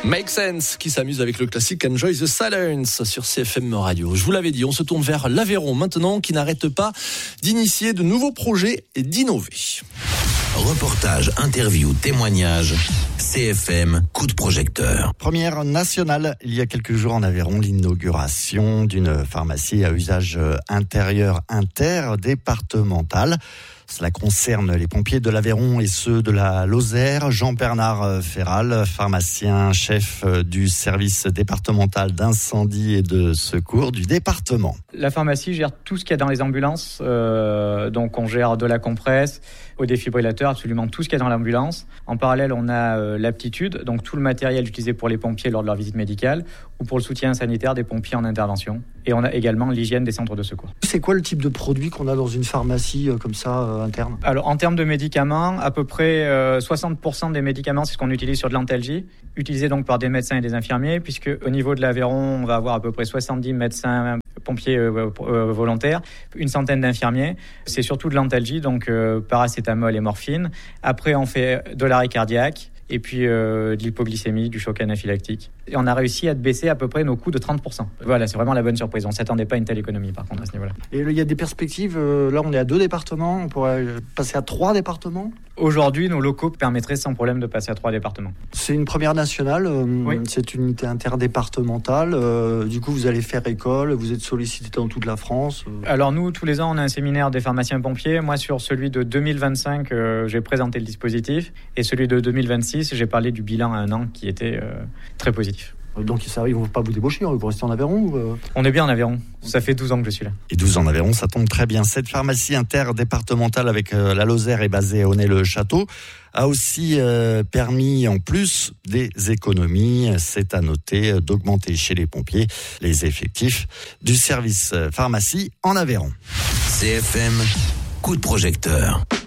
Make Sense qui s'amuse avec le classique Enjoy the Silence sur CFM Radio. Je vous l'avais dit, on se tourne vers l'Aveyron maintenant qui n'arrête pas d'initier de nouveaux projets et d'innover. Reportage, interview, témoignage, CFM, coup de projecteur. Première nationale, il y a quelques jours en Aveyron, l'inauguration d'une pharmacie à usage intérieur interdépartemental. Cela concerne les pompiers de l'Aveyron et ceux de la Lozère. Jean-Bernard Ferral, pharmacien chef du service départemental d'incendie et de secours du département. La pharmacie gère tout ce qu'il y a dans les ambulances. Donc on gère de la compresse au défibrillateur, absolument tout ce qu'il y a dans l'ambulance. En parallèle, on a l'aptitude, donc tout le matériel utilisé pour les pompiers lors de leur visite médicale ou pour le soutien sanitaire des pompiers en intervention. Et on a également l'hygiène des centres de secours. C'est quoi le type de produit qu'on a dans une pharmacie comme ça interne ? Alors en termes de médicaments, à peu près 60% des médicaments, c'est ce qu'on utilise sur de l'antalgie, utilisé donc par des médecins et des infirmiers, puisque au niveau de l'Aveyron, on va avoir à peu près 70 médecins pompiers volontaires, une centaine d'infirmiers. C'est surtout de l'antalgie, donc paracétamol et morphine. Après, on fait de l'arrêt cardiaque et puis de l'hypoglycémie, du choc anaphylactique. Et on a réussi à baisser à peu près nos coûts de 30%. Voilà, c'est vraiment la bonne surprise. On ne s'attendait pas à une telle économie, par contre, à ce niveau-là. Et il y a des perspectives, là on est à 2 départements, on pourrait passer à 3 départements ? Aujourd'hui, nos locaux permettraient sans problème de passer à 3 départements. C'est une première nationale, oui. C'est une unité interdépartementale. Du coup, vous allez faire école, vous êtes sollicité dans toute la France. Alors nous, tous les ans, on a un séminaire des pharmaciens pompiers. Moi, sur celui de 2025, j'ai présenté le dispositif. Et celui de 2026, j'ai parlé du bilan à 1 an qui était très positif. Donc ça, ils ne vont pas vous débaucher, vous restez en Aveyron ou On est bien en Aveyron. Ça fait 12 ans que je suis là. Et 12 ans en Aveyron, ça tombe très bien. Cette pharmacie interdépartementale avec la Lozère est basée à Aunay-le-Château a aussi permis en plus des économies. C'est à noter d'augmenter chez les pompiers les effectifs du service pharmacie en Aveyron. CFM, coup de projecteur.